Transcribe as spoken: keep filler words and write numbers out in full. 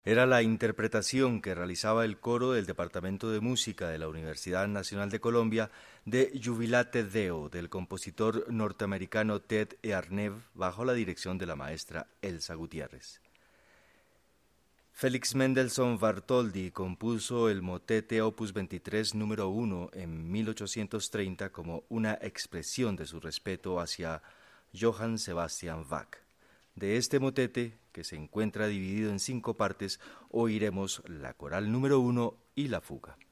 Era la interpretación que realizaba el coro del Departamento de Música de la Universidad Nacional de Colombia de Jubilate Deo del compositor norteamericano Ted Arneve bajo la dirección de la maestra Elsa Gutiérrez. Félix Mendelssohn Bartholdy compuso el motete opus veintitrés número uno en mil ochocientos treinta como una expresión de su respeto hacia Johann Sebastian Bach. De este motete, que se encuentra dividido en cinco partes, oiremos la coral número uno y la fuga.